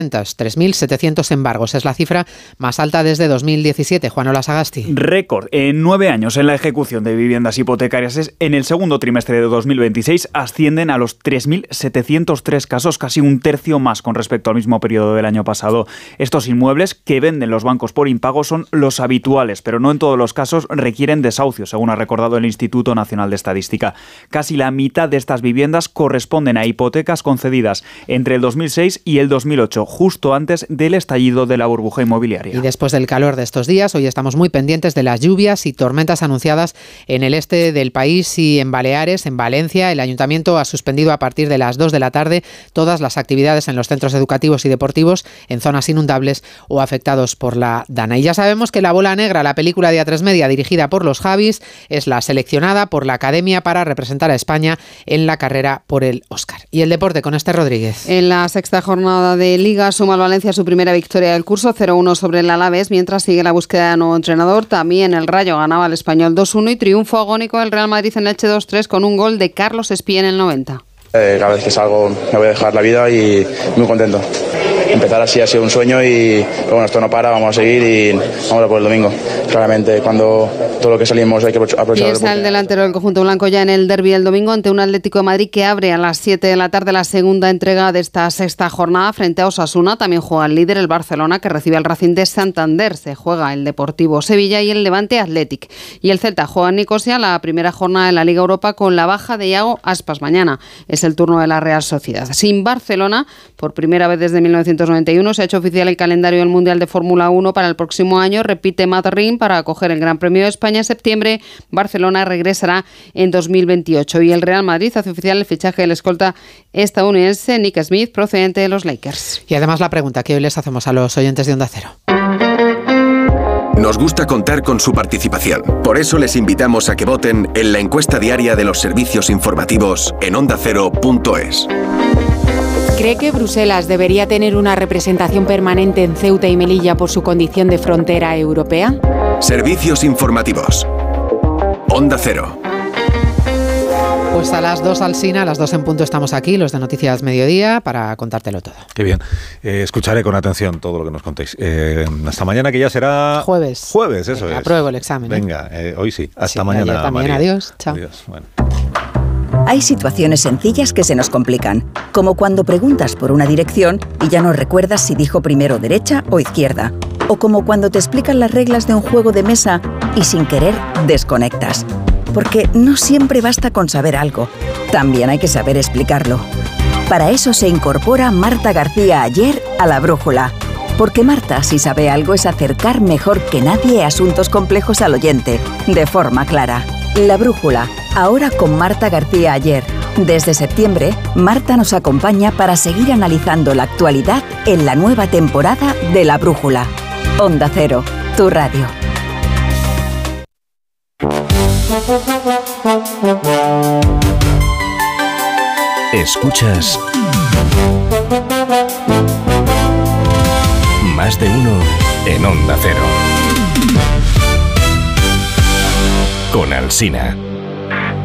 3.700 embargos. Es la cifra más alta desde 2017. Juanola Sagasti. Récord en 9 años en la ejecución de viviendas hipotecarias. En el segundo trimestre de 2026 ascienden a los 3.703 casos, casi un tercio más con respecto al mismo periodo del año pasado. Estos inmuebles que venden los bancos por impago son los habituales, pero no en todos los casos requieren desahucio, según ha recordado el Instituto Nacional de Estadística. Casi la mitad de estas viviendas corresponden a hipotecas concedidas entre el 2006 y el 2008, justo antes del estallido de la burbuja inmobiliaria. Y después del calor de estos días, hoy estamos muy pendientes de las lluvias y tormentas anunciadas en el este del país y en Baleares, en Valencia. El Ayuntamiento ha suspendido a partir de las 2 de la tarde todas las actividades en los centros educativos y deportivos en zonas inundables o afectados por la Dana. Y ya sabemos que La Bola Negra, la película de A3 Media dirigida por los Javis, es la seleccionada por la Academia para representar a España en la carrera por el Oscar. Y el deporte con Esther Rodríguez. En la sexta jornada de Liga suma el Valencia su primera victoria del curso, 0-1 sobre el Alavés, mientras sigue la búsqueda de nuevo entrenador. También el Rayo ganaba al Español 2-1 y triunfo agónico del Real Madrid en Elche 2-3 con un gol de Carlos Espí en el 90. Cada vez que salgo me voy a dejar la vida y muy contento. Empezar así ha sido un sueño pero bueno, esto no para, vamos a seguir y vamos a por el domingo. Claramente, cuando todo lo que salimos hay que aprovechar. Y es el delantero del conjunto blanco ya en el derbi el domingo ante un Atlético de Madrid que abre a las 7 de la tarde la segunda entrega de esta sexta jornada frente a Osasuna. También juega el líder, el Barcelona, que recibe al Racing de Santander. Se juega el Deportivo Sevilla y el Levante Athletic. Y el Celta juega en Nicosia la primera jornada de la Liga Europa con la baja de Iago Aspas. Mañana es el turno de la Real Sociedad. Sin Barcelona, por primera vez desde 1991, se ha hecho oficial el calendario del Mundial de Fórmula 1 para el próximo año. Repite Matt Rinn para acoger el Gran Premio de España en septiembre. Barcelona regresará en 2028. Y el Real Madrid hace oficial el fichaje del escolta estadounidense Nick Smith, procedente de los Lakers. Y además la pregunta que hoy les hacemos a los oyentes de Onda Cero. Nos gusta contar con su participación. Por eso les invitamos a que voten en la encuesta diaria de los servicios informativos en ondacero.es. ¿Cree que Bruselas debería tener una representación permanente en Ceuta y Melilla por su condición de frontera europea? Servicios informativos. Onda Cero. Pues a las 2 Alsina, a las 2 en punto estamos aquí, los de Noticias Mediodía, para contártelo todo. Qué bien. Escucharé con atención todo lo que nos contéis. Hasta mañana, que ya será... Jueves. Jueves, eso es. Apruebo el examen. Venga, hoy sí. Hasta mañana, también, María. adiós. Chao. Adiós. Bueno. Hay situaciones sencillas que se nos complican, como cuando preguntas por una dirección y ya no recuerdas si dijo primero derecha o izquierda, o como cuando te explican las reglas de un juego de mesa y sin querer desconectas. Porque no siempre basta con saber algo, también hay que saber explicarlo. Para eso se incorpora Marta García Aller a La Brújula. Porque Marta, si sabe algo, es acercar mejor que nadie asuntos complejos al oyente, de forma clara. La Brújula, ahora con Marta García Aller. Desde septiembre, Marta nos acompaña para seguir analizando la actualidad en la nueva temporada de La Brújula. Onda Cero, tu radio. Escuchas Más de uno en Onda Cero con Alsina.